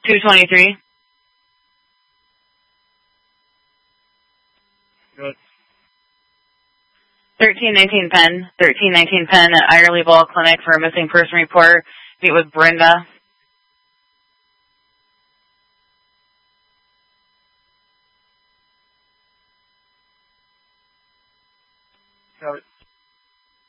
223. Good. 1319 Penn. 1319 Penn at Irely Ball Clinic for a missing person report. Meet with Brenda. Got it.